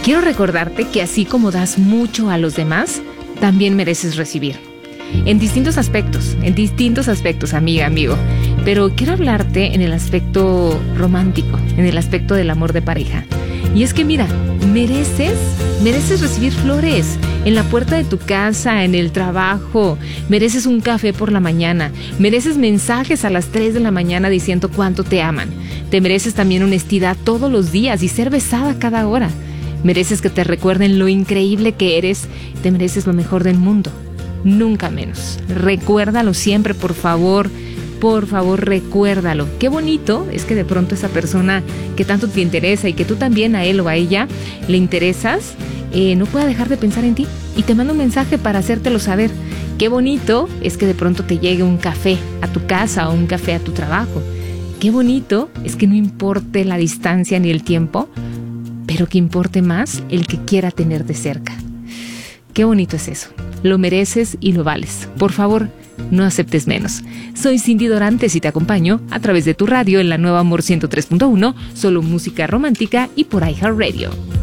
quiero recordarte que así como das mucho a los demás, también mereces recibir. En distintos aspectos, amiga, amigo. Pero quiero hablarte en el aspecto romántico, en el aspecto del amor de pareja. Y es que mira, mereces recibir flores en la puerta de tu casa, en el trabajo. Mereces un café por la mañana. Mereces mensajes a las 3 de la mañana diciendo cuánto te aman. Te mereces también honestidad todos los días y ser besada cada hora. Mereces que te recuerden lo increíble que eres. Te mereces lo mejor del mundo. Nunca menos. Recuérdalo siempre, por favor. Por favor, recuérdalo. Qué bonito es que de pronto esa persona que tanto te interesa y que tú también a él o a ella le interesas, no pueda dejar de pensar en ti y te manda un mensaje para hacértelo saber. Qué bonito es que de pronto te llegue un café a tu casa o un café a tu trabajo. Qué bonito es que no importe la distancia ni el tiempo, pero que importe más el que quiera tenerte cerca. Qué bonito es eso. Lo mereces y lo vales. Por favor, no aceptes menos. Soy Cindy Dorantes y te acompaño a través de tu radio en la Nueva Amor 103.1, solo música romántica y por iHeartRadio.